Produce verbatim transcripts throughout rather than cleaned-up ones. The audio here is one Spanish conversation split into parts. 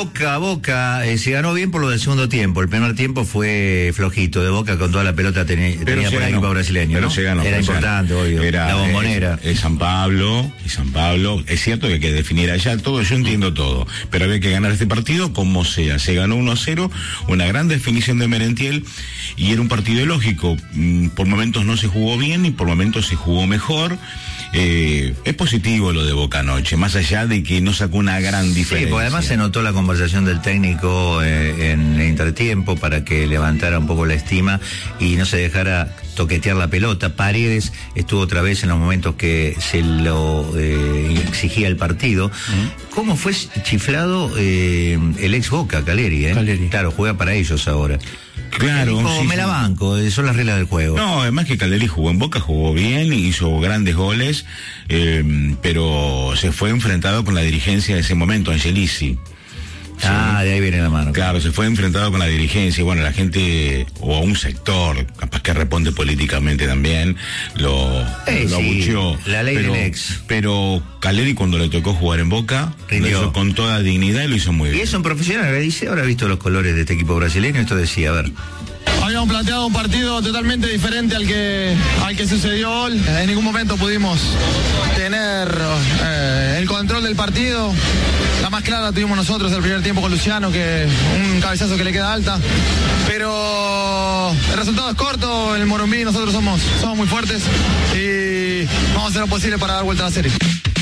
Boca, Boca, eh, se ganó bien por lo del segundo tiempo. El primer tiempo fue flojito de Boca, con toda la pelota tenía, tenía por ahí el equipo brasileño. Pero ¿no? se ganó. Era importante, obvio. Era, la bombonera. Es, es San Pablo, y San Pablo. Es cierto que hay que definir allá todo, yo entiendo todo. Pero había que ganar este partido como sea. Se ganó uno a cero, una gran definición de Merentiel, y era un partido lógico. Por momentos no se jugó bien y por momentos se jugó mejor. Eh, es positivo lo de Boca anoche, más allá de que no sacó una gran diferencia. Sí, porque además se notó la conversación del técnico eh, en el entretiempo para que levantara un poco la estima y no se dejara toquetear la pelota. Paredes estuvo otra vez en los momentos que se lo eh, exigía el partido. Uh-huh. ¿Cómo fue chiflado eh, el ex Boca, Caleri, eh? Caleri? Claro, juega para ellos ahora. Claro, dijo, sí, me sí. la banco, son las reglas del juego. No, además que Caleri jugó en Boca, jugó bien, hizo grandes goles, eh, pero se fue enfrentado con la dirigencia de ese momento, Angelici. Sí. Ah, de ahí viene la mano. Claro, se fue enfrentado con la dirigencia, y bueno, la gente, o a un sector, capaz que responde políticamente también, lo, eh, lo sí, abucheó. La ley pero, del ex. Pero Caleri, cuando le tocó jugar en Boca, rindió. Lo hizo con toda dignidad y lo hizo muy bien. Y es un profesional, me dice, ahora ha visto los colores de este equipo brasileño, esto decía, a ver. Habíamos planteado un partido totalmente diferente al que al que sucedió hoy. En ningún momento pudimos tener eh, el control del partido. La más clara la tuvimos nosotros el primer tiempo con Luciano, que un cabezazo que le queda alta. Pero el resultado es corto, en el Morumbí nosotros somos, somos muy fuertes y vamos a hacer lo posible para dar vuelta a la serie.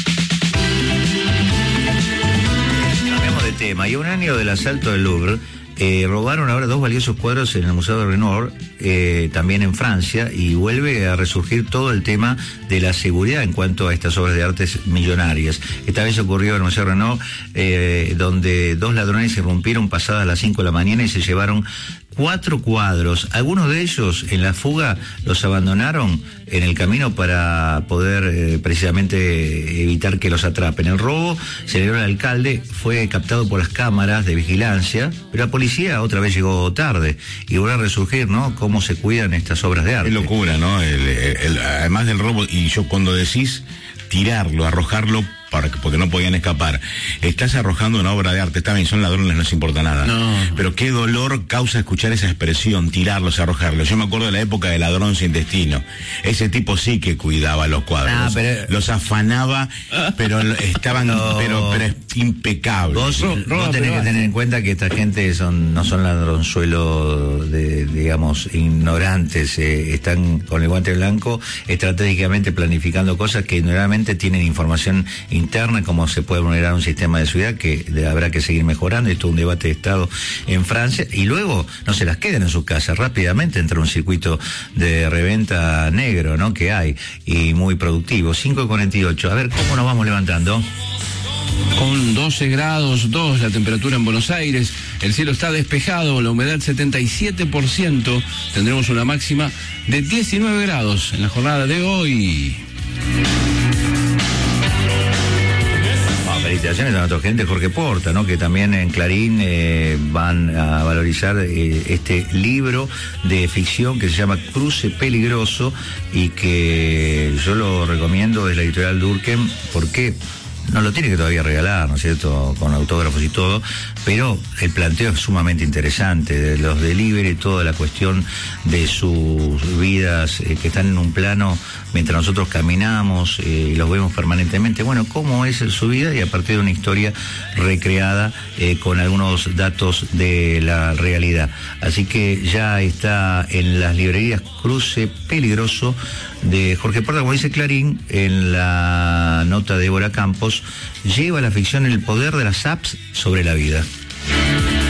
Cambiamos de tema. Y un año del asalto del Louvre. Eh, robaron ahora dos valiosos cuadros en el Museo de Renoir, eh, también en Francia, y vuelve a resurgir todo el tema de la seguridad en cuanto a estas obras de artes millonarias. Esta vez ocurrió en el Museo de Renoir, eh, donde dos ladrones irrumpieron pasadas las cinco de la mañana y se llevaron cuatro cuadros. Algunos de ellos en la fuga los abandonaron en el camino para poder eh, precisamente evitar que los atrapen. El robo se le dio al alcalde, fue captado por las cámaras de vigilancia, pero la policía otra vez llegó tarde y vuelve a resurgir, ¿no? Cómo se cuidan estas obras de arte. Es locura, ¿no? El, el, el, además del robo, y yo cuando decís tirarlo, arrojarlo, para, porque no podían escapar, estás arrojando una obra de arte. Está bien, son ladrones, no les importa nada. No. Pero qué dolor causa escuchar esa expresión, tirarlos, arrojarlos. Yo me acuerdo de la época de Ladrón sin destino. Ese tipo sí que cuidaba los cuadros. Ah, pero... Los afanaba, pero estaban, no. pero, pero es impecable. Vos, vos tenés que tener en cuenta que esta gente son no son ladronzuelos de, digamos, ignorantes. Eh, están con el guante blanco estratégicamente planificando cosas que normalmente tienen información interna, como se puede vulnerar un sistema de seguridad que de, habrá que seguir mejorando. Esto es un debate de Estado en Francia, y luego no se las quedan en sus casas, rápidamente entra un circuito de reventa negro, ¿no? Que hay, y muy productivo. cinco cuarenta y ocho, a ver cómo nos vamos levantando. Con doce grados dos la temperatura en Buenos Aires, el cielo está despejado, la humedad setenta y siete por ciento, tendremos una máxima de diecinueve grados en la jornada de hoy. Felicitaciones a nuestra gente, Jorge Porta, ¿no? Que también en Clarín eh, van a valorizar eh, este libro de ficción que se llama Cruce Peligroso, y que yo lo recomiendo, es la editorial Durkheim, porque no lo tiene que todavía regalar, ¿no es cierto?, con autógrafos y todo, pero el planteo es sumamente interesante, de los delivery, toda la cuestión de sus vidas eh, que están en un plano mientras nosotros caminamos eh, y los vemos permanentemente. Bueno, cómo es su vida, y a partir de una historia recreada eh, con algunos datos de la realidad. Así que ya está en las librerías Cruce Peligroso de Jorge Porta, como dice Clarín en la nota de Débora Campos, lleva la ficción El poder de las apps sobre la vida.